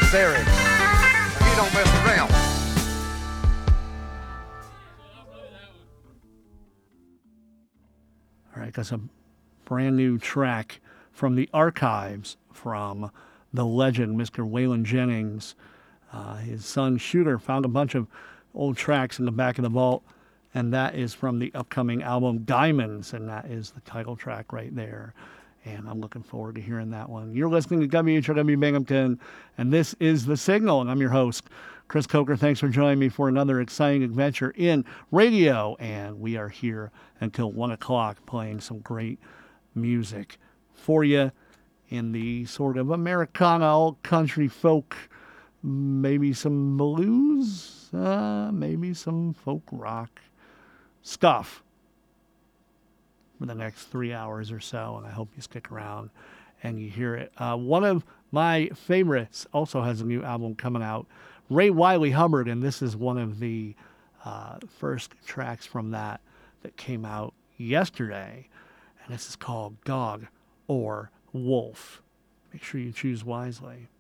necessary. He don't mess around. All right, that's a brand new track from the archives from the legend, Mr. Waylon Jennings. His son Shooter found a bunch of old tracks in the back of the vault, and that is from the upcoming album Diamonds, and that is the title track right there. And I'm looking forward to hearing that one. You're listening to WHRW Binghamton, and this is The Signal, and I'm your host, Chris Coker. Thanks for joining me for another exciting adventure in radio, and we are here until 1 o'clock playing some great music for you in the sort of Americana, alt country folk, maybe some blues, maybe some folk rock stuff for the next 3 hours or so, and I hope you stick around and you hear it. One of my favorites also has a new album coming out, Ray Wiley Hubbard, and this is one of the first tracks from that came out yesterday, and this is called Dog or Wolf. Make sure you choose wisely.